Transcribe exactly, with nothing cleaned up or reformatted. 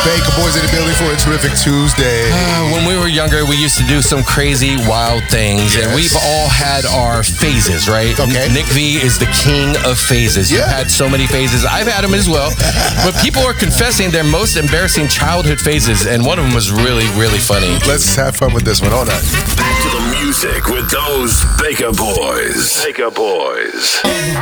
Baker Boys in the building for a terrific Tuesday. Uh, when we were younger, we used to do some crazy, wild things, Yes. and we've all had our phases, right? Okay. Nick V is the king of phases. Yeah. You've had so many phases. I've had them as well. But people are confessing their most embarrassing childhood phases, and one of them was really, really funny. Let's have fun with this one. Hold on. Back to the music with those Baker Boys. Baker Boys.